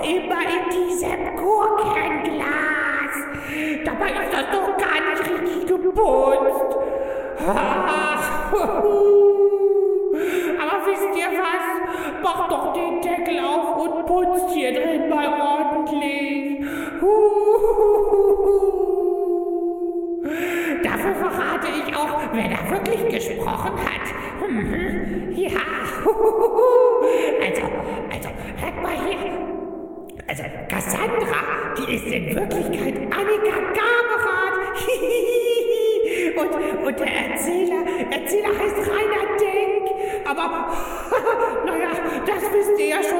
immer in diesem Gurkenglas. Dabei ist das doch gar nicht richtig geputzt. Ach, aber wisst ihr was? Macht doch den Deckel auf und putzt hier drin mal ordentlich. Dafür verrate ich auch, wer da wirklich gesprochen hat. Ja, also, hört mal hier. Also, Cassandra, die ist in Wirklichkeit Annika Gaberat. Und der Erzähler heißt Rainer Denk. Aber, naja, das wisst ihr ja schon.